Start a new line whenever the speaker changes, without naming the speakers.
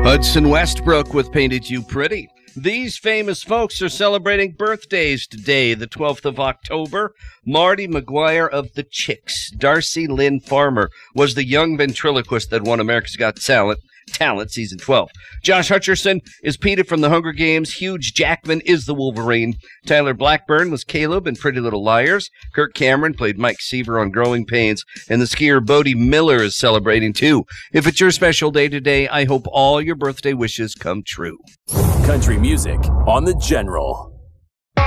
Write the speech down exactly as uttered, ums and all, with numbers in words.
Hudson Westbrook with Painted You Pretty. These famous folks are celebrating birthdays today, the twelfth of October. Marty McGuire of the Chicks. Darcy Lynn Farmer was the young ventriloquist that won America's Got Talent. Talent, season twelve. Josh Hutcherson is Peter from the Hunger Games. Hugh Jackman is the Wolverine. Tyler Blackburn was Caleb in Pretty Little Liars. Kirk Cameron played Mike Seaver on Growing Pains. And the skier Bodie Miller is celebrating too. If it's your special day today, I hope all your birthday wishes come true.
Country music on the General.